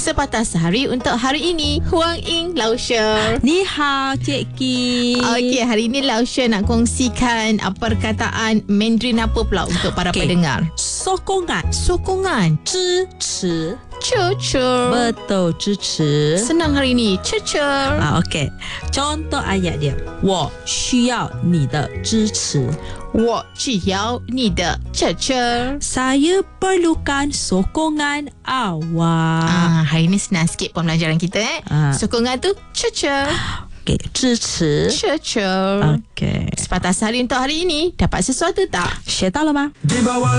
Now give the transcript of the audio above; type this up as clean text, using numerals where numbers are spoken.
Sepatah Sehari untuk hari ini. Huang Ying, Lao She. Ni hao, Cik Ki. Okey, hari ini Lao She nak kongsikan perkataan Mandarin apa pula untuk para pendengar. Sokongan. Sokongan. 支持 Cucur. Betul, 支持 Senang hari ini. Cucur. Okey. Contoh ayat dia. 我需要你的支持。 我只要你的cucur. Saya perlukan sokongan awak. Hari ini senang sikit pembelajaran kita. Sokongan tu cucur. Okey, 支持 Cucur. Okey. Sepatah sehari untuk hari ini. Dapat sesuatu tak? 学到了吗？